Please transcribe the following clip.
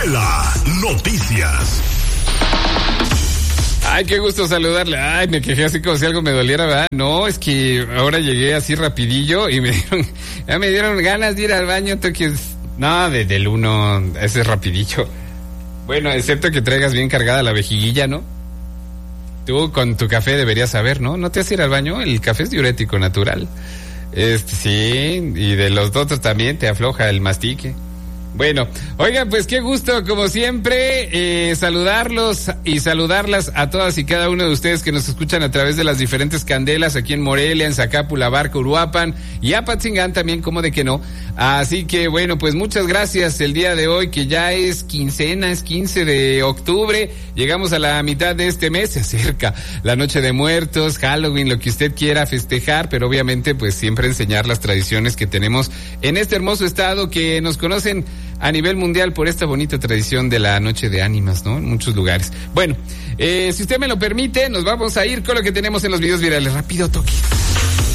Chela Noticias. Ay, qué gusto saludarle. Ay, me quejé así como si algo me doliera, ¿verdad? No, es que ahora llegué así rapidillo y ya me dieron ganas de ir al baño. No, desde el 1, ese es rapidillo. Bueno, excepto que traigas bien cargada la vejiguilla, ¿no? Tú con tu café deberías saber, ¿no? ¿No te haces ir al baño? El café es diurético natural. Sí, y de los otros también te afloja el mastique. Bueno, oigan, pues qué gusto, como siempre, saludarlos y saludarlas a todas y cada uno de ustedes que nos escuchan a través de las diferentes candelas aquí en Morelia, en Zacapula, Barca, Uruapan y Apatzingán también, como de que no. Así que bueno, pues muchas gracias el día de hoy, que ya es quincena, es 15 de octubre, llegamos a la mitad de este mes, se acerca la Noche de Muertos, Halloween, lo que usted quiera festejar, pero obviamente pues siempre enseñar las tradiciones que tenemos en este hermoso estado que nos conocen a nivel mundial por esta bonita tradición de la Noche de Ánimas, ¿no? En muchos lugares. Bueno, si usted me lo permite, nos vamos a ir con lo que tenemos en los videos virales. Rápido, toque.